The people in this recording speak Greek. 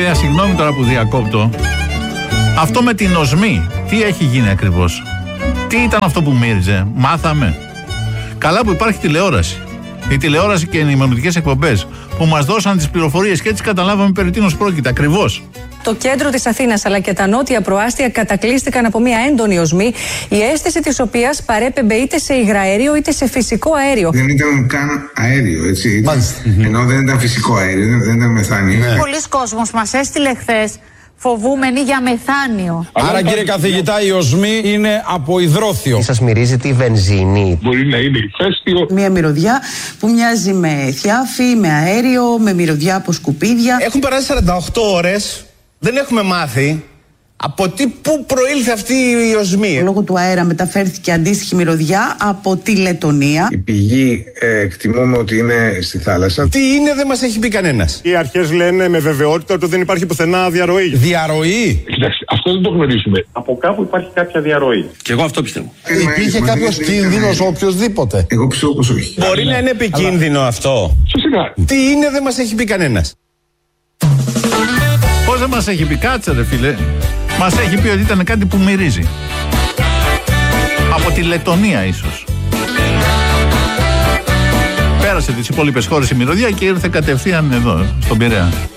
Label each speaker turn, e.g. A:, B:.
A: Παιδιά, συγγνώμη τώρα που διακόπτω. Αυτό με την οσμή, τι έχει γίνει ακριβώς? Τι ήταν αυτό που μύριζε? Μάθαμε. Καλά που υπάρχει τηλεόραση. Η τηλεόραση και οι ενημερωτικές εκπομπές που μας δώσαν τις πληροφορίες και έτσι καταλάβαμε περί τίνος πρόκειται ακριβώς.
B: Το κέντρο της Αθήνας αλλά και τα νότια προάστια κατακλείστηκαν από μια έντονη οσμή, η αίσθηση της οποίας παρέπεμπε είτε σε υγραέριο είτε σε φυσικό αέριο.
C: Δεν ήταν καν αέριο, έτσι. Ενώ δεν ήταν φυσικό αέριο, δεν ήταν μεθάνιο.
D: Πολλοί κόσμος μας έστειλε χθες φοβούμενοι για μεθάνιο.
E: Άρα κύριε καθηγητά, η οσμή είναι από υδρόθιο.
F: Σας μυρίζει τη βενζίνη?
G: Μπορεί να είναι ηφαίστειο.
H: Μια μυρωδιά που μοιάζει με θιάφι, με αέριο, με μυρωδιά από σκουπίδια.
I: Έχουν περάσει 48 ώρες, δεν έχουμε μάθει πού προήλθε αυτή η οσμή.
H: Λόγω του αέρα μεταφέρθηκε αντίστοιχη μυρωδιά από τη Λετονία.
C: Η πηγή εκτιμούμε ότι είναι στη θάλασσα.
I: Τι είναι, δεν μας έχει πει κανένας.
G: Οι αρχές λένε με βεβαιότητα ότι δεν υπάρχει πουθενά διαρροή.
E: Διαρροή?
G: Κοιτάξτε, αυτό δεν το γνωρίζουμε. Από κάπου υπάρχει κάποια διαρροή.
J: Και εγώ αυτό πιστεύω.
E: Υπήρχε κάποιος κίνδυνος οποιοσδήποτε?
C: Εγώ πιστεύω πως όχι.
I: Μπορεί να είναι επικίνδυνο αυτό.
G: Φυσικά.
I: Τι είναι, δεν μας έχει πει κανένας.
A: Πώς δεν μας έχει πει? Κάτσε ρε φίλε. Μας έχει πει ότι ήταν κάτι που μυρίζει. Από τη Λετονία ίσως. Πέρασε τις υπόλοιπες χώρες η μυρωδιά και ήρθε κατευθείαν εδώ, στον Πειραιά.